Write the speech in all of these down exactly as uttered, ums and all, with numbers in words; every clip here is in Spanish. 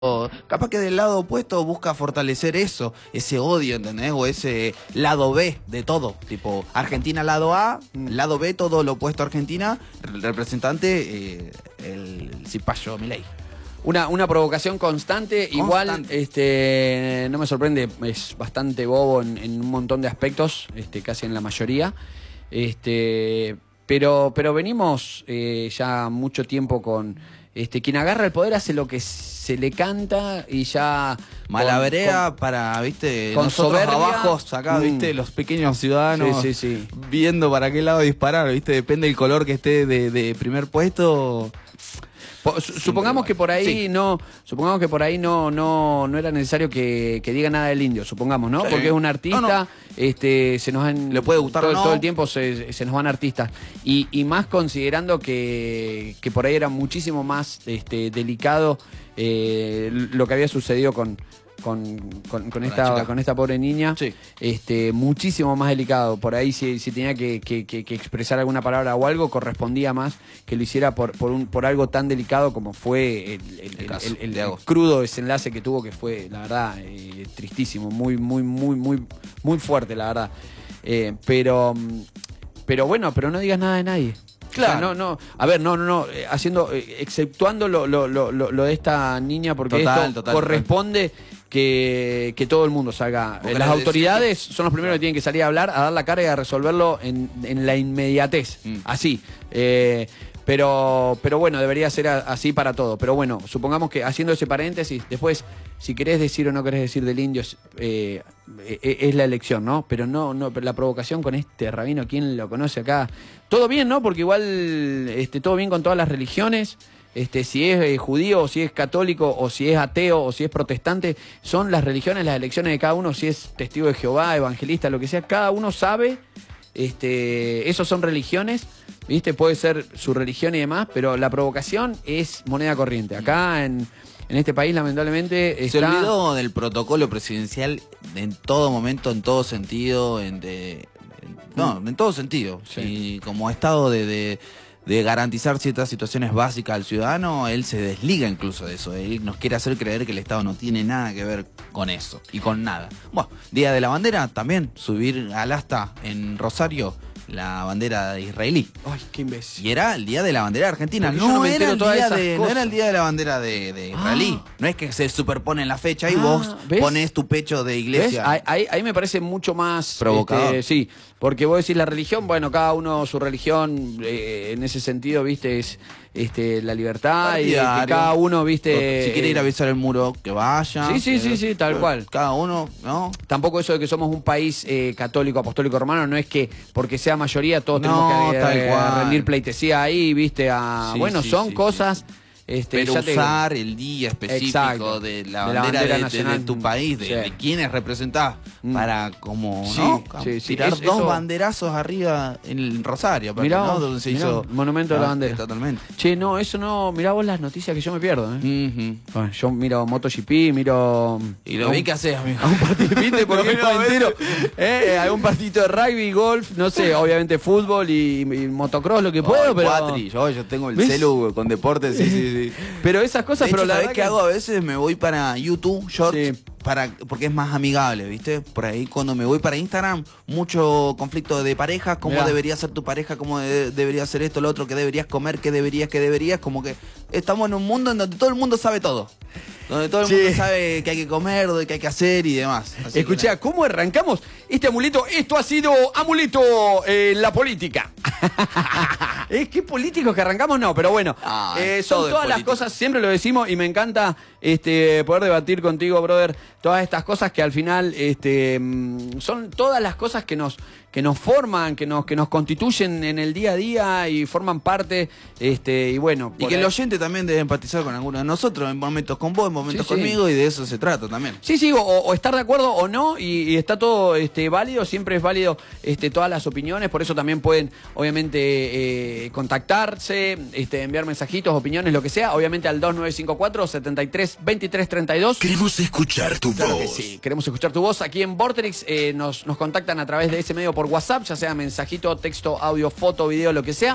capaz que del lado opuesto busca fortalecer eso, ese odio, ¿entendés? O ese lado B de todo, tipo Argentina lado A, lado B, todo lo opuesto a Argentina, representante eh, el cipayo Milei. Una, una provocación constante, constante, igual este, no me sorprende, es bastante bobo en, en un montón de aspectos, este, casi en la mayoría, este, pero, pero venimos eh, ya mucho tiempo con... Este, quien agarra el poder hace lo que se le canta y ya... Malabrea con, para, viste, con nosotros soberbia, abajo acá, mm, viste, los pequeños ciudadanos sí, sí, sí. viendo para qué lado disparar, viste, depende del color que esté de, de primer puesto... Supongamos que por ahí sí. no, supongamos que por ahí no, no, no era necesario que, que diga nada del indio, supongamos, ¿no? Sí. Porque es un artista, no, no. este, se nos han, le puede gustar todo, o no. todo el tiempo se, se nos van artistas. Y, y más considerando que, que por ahí era muchísimo más este, delicado eh, lo que había sucedido con. Con, con, con, esta, con esta pobre niña, sí. este, muchísimo más delicado. Por ahí si, si tenía que, que, que, que expresar alguna palabra o algo, correspondía más que lo hiciera por, por, un, por algo tan delicado como fue el, el, el, el, el, el crudo desenlace que tuvo, que fue, la verdad, eh, tristísimo, muy, muy, muy, muy, muy fuerte, la verdad. Eh, pero, pero bueno, pero no digas nada de nadie. Claro, o sea, no, no, a ver, no, no, no, haciendo, exceptuando lo, lo, lo, lo de esta niña, porque total, esto total, corresponde total. Que, que todo el mundo salga. Las autoridades que... son los primeros que tienen que salir a hablar, a dar la cara y a resolverlo en, en la inmediatez, mm. así. Eh, pero, pero bueno, debería ser así para todo. Pero bueno, supongamos que haciendo ese paréntesis, después, si querés decir o no querés decir del indio, eh, es la elección, ¿no? Pero no, no, pero la provocación con este rabino, ¿quién lo conoce acá? Todo bien, ¿no? Porque igual, este, todo bien con todas las religiones. Este, si es eh, judío, o si es católico, o si es ateo, o si es protestante, son las religiones, las elecciones de cada uno, si es testigo de Jehová, evangelista, lo que sea, cada uno sabe, este, esos son religiones, ¿viste? Puede ser su religión y demás, pero la provocación es moneda corriente. Acá en, en este país, lamentablemente, está... Se olvidó del protocolo presidencial en todo momento, en todo sentido, en, de, en, no, en todo sentido. Sí. Y como estado de... de de garantizar ciertas situaciones básicas al ciudadano, él se desliga incluso de eso. Él nos quiere hacer creer que el Estado no tiene nada que ver con eso y con nada. Bueno, Día de la Bandera, también subir al asta en Rosario la bandera israelí. Ay, qué imbécil. Y era el Día de la Bandera Argentina. No, no, era el día de, no era el Día de la Bandera de, de israelí. Ah. No es que se superpone en la fecha y ah, vos ¿ves? Pones tu pecho de iglesia. Ahí, ahí, ahí me parece mucho más... provocador. Este, sí, porque vos decís la religión, bueno, cada uno su religión, eh, en ese sentido, viste, es este, la libertad y, y cada uno, viste... Si quiere ir a besar el muro, que vaya. Sí, sí, sí, sí, tal cual. Cada uno, ¿no? Tampoco eso de que somos un país eh, católico, apostólico, romano, no es que porque sea mayoría todos no, tenemos que eh, tal rendir pleitesía ahí, viste, a... Sí, bueno, sí, son sí, cosas... Sí. Este, pero te... usar el día específico Exacto. de la bandera, de, la bandera de, nacional. De, de tu país, de, sí. de quienes representás, mm. para como sí, ¿no? Sí, sí. tirar es, dos eso... banderazos arriba en el Rosario, mirá, ¿no? Donde se mirá, hizo monumento de la bandera. Totalmente. Che, no, eso no, mirá vos las noticias que yo me pierdo, ¿eh? Uh-huh. Bueno, yo miro MotoGP, miro... Y lo vi que haces, amigo. A un partido, ¿viste? Porque es entero. ¿Eh? Algún partidito de rugby, golf, no sé, obviamente fútbol y, y motocross, lo que puedo, oh, pero... Cuatri, yo, yo tengo el ¿ves? Celu con deportes, sí, sí, sí. Pero esas cosas, de hecho, pero la ¿sabés verdad qué que... hago a veces? Me voy para YouTube Shorts, sí. para, porque es más amigable, ¿viste? Por ahí cuando me voy para Instagram, mucho conflicto de parejas, cómo Mirá. debería ser tu pareja, cómo de, debería ser esto, lo otro, qué deberías comer, qué deberías, qué deberías, como que estamos en un mundo en donde todo el mundo sabe todo. Donde todo el sí. mundo sabe qué hay que comer, qué hay que hacer y demás. Escuchá, ¿cómo arrancamos este amuleto? Esto ha sido amuleto en eh, la política. ¿Es que políticos que arrancamos? No, pero bueno. Ah, eh, son todas las cosas, siempre lo decimos y me encanta este, poder debatir contigo, brother, todas estas cosas que al final este, son todas las cosas que nos, que nos forman, que nos, que nos constituyen en el día a día y forman parte, este, y bueno. Y que ahí... el oyente también debe empatizar con alguno de nosotros, en momentos con vos, en momentos sí, conmigo, sí. y de eso se trata también. Sí, sí, o, o estar de acuerdo o no, y, y está todo este, válido, siempre es válido este, todas las opiniones, por eso también pueden, obviamente, eh, contactarse, este, enviar mensajitos, opiniones, lo que sea, obviamente al dos nueve cinco cuatro, setenta y tres, veintitrés treinta y dos. Queremos escuchar tu claro voz. Que sí, queremos escuchar tu voz. Aquí en Vorterix eh, nos, nos contactan a través de ese medio por WhatsApp, ya sea mensajito, texto, audio, foto, video, lo que sea.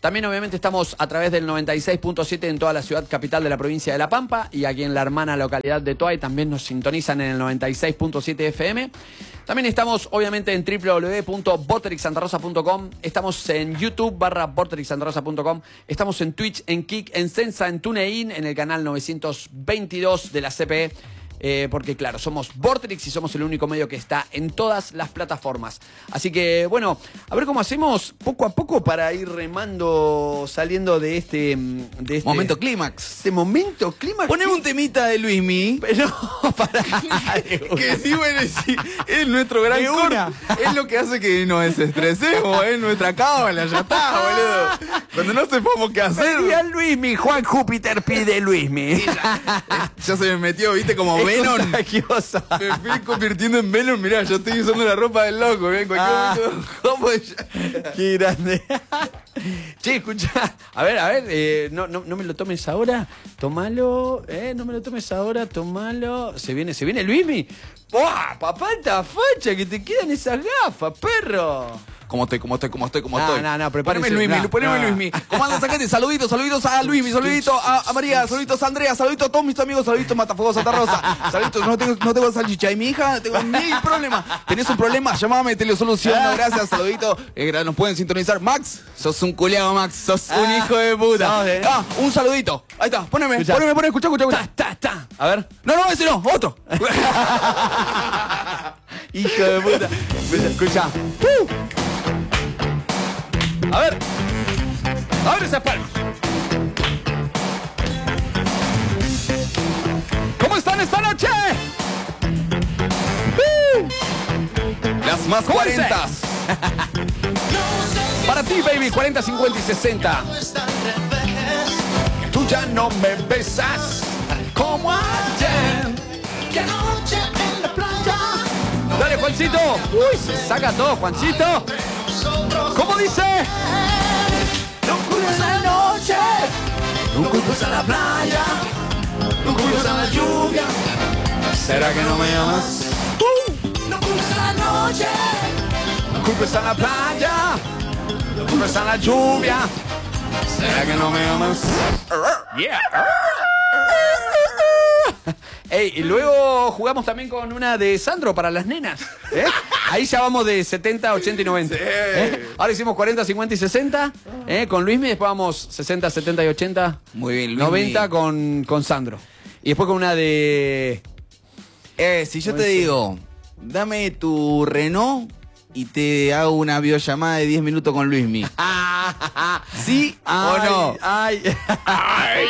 También obviamente estamos a través del noventa y seis punto siete en toda la ciudad capital de la provincia de La Pampa, y aquí en la hermana localidad de Toay también nos sintonizan en el noventa y seis punto siete F M. También estamos obviamente en w w w punto vorterix santa rosa punto com, estamos en YouTube barra vorterix santa rosa punto com, estamos en Twitch, en Kik, en Sensa, en TuneIn, en el canal novecientos veintidós de la C P E. Eh, porque claro, somos Vorterix y somos el único medio que está en todas las plataformas. Así que bueno, a ver cómo hacemos poco a poco para ir remando, saliendo de este, de este momento clímax. Este momento clímax. Poneme un temita de Luismi. Pero para que sí, bueno, sí, es nuestro gran corte. Es lo que hace que nos desestresemos, es nuestra cábala, ya está, boludo. Cuando no sepamos qué hacer. Pedía Luismi, Juan Júpiter pide Luismi. Sí, ya, ya se me metió, viste, como es Venom. Contagiosa. Me fui convirtiendo en Venom. Mirá, yo estoy usando la ropa del loco, ¿eh? En cualquier Ah. momento. ¿Cómo es? Qué grande. Che, escuchá. A ver, a ver, eh, no, no, no me lo tomes ahora. Tomalo, eh, no me lo tomes ahora, tomalo. Se viene, se viene Luismi. ¡Buah! Papá, esta facha que te quedan esas gafas, perro. ¿Cómo estoy, cómo estoy, cómo estoy, cómo No, estoy? no, no, prepárense. Poneme Luismi, No, poneme no. Luismi. ¿Cómo andas, gente? Saluditos, saluditos a Luismi, saluditos a, a María, saluditos a Andrea, saluditos a todos mis amigos, saluditos a Matafuego Santa Rosa. Saluditos, no tengo, no tengo salchicha. Y mi hija, tengo mil problemas. ¿Tenés un problema? Llámame, te lo soluciono. Gracias, saluditos. Eh, nos pueden sintonizar. Max, sos un culiao, Max. Sos un Ah, hijo de puta. sos, eh. Ah, un saludito. Ahí está, poneme, Escuchá. poneme, poneme, escucha, escucha, escucha. Ta, ta, ta. A ver. No, no, ese no, otro. Hijo de puta. Escucha. Uh. A ver. A ver esas palmas. ¿Cómo están esta noche? Uh. Las más ¿Cómo dice? cuarentas. Para ti, baby, cuarenta, cincuenta y sesenta. Tú ya no me besas como ayer. Que anoche en la playa Dale, Juancito. Uy, se saca todo, Juancito. ¿Cómo dice? no culpes a la noche, no culpes a la playa, no culpes a la lluvia, ¿Será que no me amas? no culpes a la noche, No culpes a la playa, no culpes a la lluvia. ¿Será que no me amas? Yeah. Ey, y luego jugamos también con una de Sandro para las nenas. ¿eh? Ahí ya vamos de setenta, ochenta y noventa. ¿eh? Ahora hicimos cuarenta, cincuenta y sesenta ¿eh? con Luismi. Después vamos sesenta, setenta y ochenta. Muy bien, Luismi. noventa con, con Sandro. Y después con una de... Eh, si yo te digo, dame tu Renault y te hago una videollamada de diez minutos con Luismi. ¿Sí o no? Ay, ay.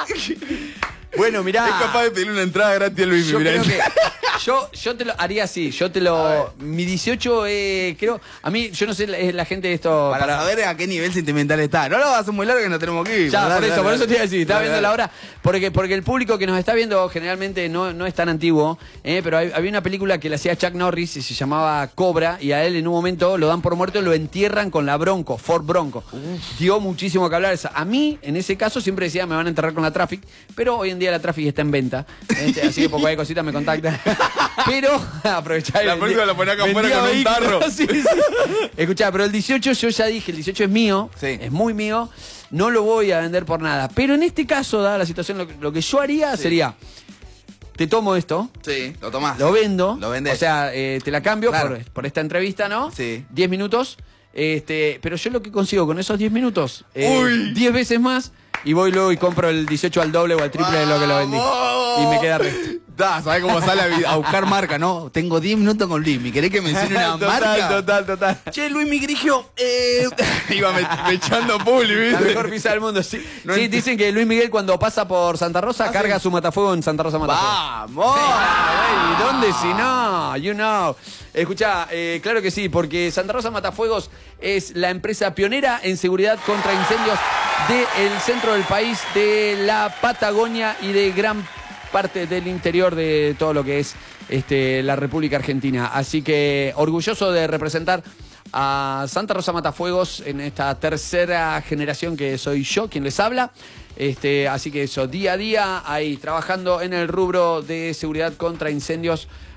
Bueno, mirá. Es capaz de pedir una entrada gratis a Luismi. Yo mirá. creo que yo, yo te lo haría así, yo te lo... Mi dieciocho, eh, creo... A mí, yo no sé, es la gente de esto... Para, saber a qué nivel sentimental está. No lo vas a hacer muy largo que no tenemos que ir. Ya, Dale, por eso, dale, por eso dale. te iba a decir, estaba Dale, viendo la dale. hora, porque, porque el público que nos está viendo generalmente no, no es tan antiguo, eh, pero hay- había una película que le hacía Chuck Norris y se llamaba Cobra, y a él en un momento lo dan por muerto y lo entierran con la Bronco, Ford Bronco. Dio muchísimo que hablar esa. A mí, en ese caso, siempre decía me van a enterrar con la Traffic, pero hoy en día la Traffic está en venta, este, así que por cualquier cosita me contactan. Pero, aprovechá. La el- próxima la ponés acá vendía afuera con un vehículos. tarro. Sí, sí. Escuchá, pero el dieciocho yo ya dije, el dieciocho es mío, Sí. es muy mío, no lo voy a vender por nada. Pero en este caso, dada la situación, lo que, lo que yo haría Sí. sería, te tomo esto, Sí, lo tomás. lo vendo, Lo vendés. o sea, eh, te la cambio Claro. por, por esta entrevista, ¿no? Sí. diez minutos, este, pero yo lo que consigo con esos diez minutos, eh, Uy. diez veces más, y voy luego y compro el dieciocho al doble o al triple de lo que lo vendí. ¡Vamos! Y me queda resto. Da, ¿sabes cómo sale a, vi- a buscar marca, no? Tengo diez minutos con Luismi. ¿Querés que mencione una total, marca? total, total. Che, Luismi Grigio, eh... Iba me, me echando publi, ¿viste? La mejor pizza del mundo, sí. No sí, ent- dicen que Luis Miguel cuando pasa por Santa Rosa Ah, carga sí. su matafuego en Santa Rosa Matafuego. ¡Vamos! Ah, ¿y dónde si no? You know. Escuchá, eh, claro que sí, porque Santa Rosa Matafuegos es la empresa pionera en seguridad contra incendios del centro del país, de la Patagonia y de gran parte del interior de todo lo que es este, la República Argentina. Así que orgulloso de representar a Santa Rosa Matafuegos en esta tercera generación que soy yo quien les habla. Este, así que eso, día a día ahí trabajando en el rubro de seguridad contra incendios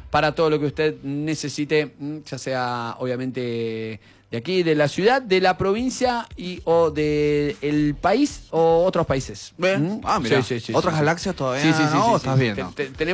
para todo lo que usted necesite, ya sea obviamente de aquí, de la ciudad, de la provincia y o de el país o otros países. Bien. ¿Mm? Ah, mira. Sí, sí, sí, ¿Otras sí, sí. galaxias todavía? Sí, sí, sí, no, sí, estás sí. bien, Te- ¿no? te- tenemos